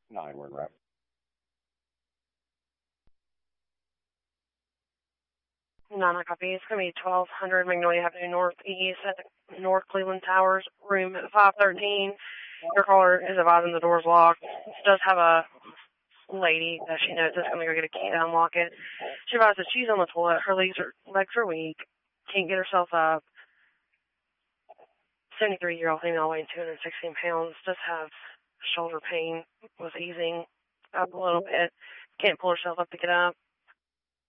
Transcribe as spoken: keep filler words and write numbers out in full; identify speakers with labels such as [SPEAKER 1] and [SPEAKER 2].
[SPEAKER 1] Nine word wrap.
[SPEAKER 2] Nana copy. It's going to be twelve hundred Magnolia Avenue Northeast at the North Cleveland Towers, room five thirteen. Your caller is advising the door's locked. It does have a lady that she knows is going to go get a key to unlock it. She advises she's on the toilet. Her legs are, legs are weak. Can't get herself up. seventy-three-year-old female weighing two hundred sixteen pounds. Does have shoulder pain. Was easing up a little bit. Can't pull herself up to get up.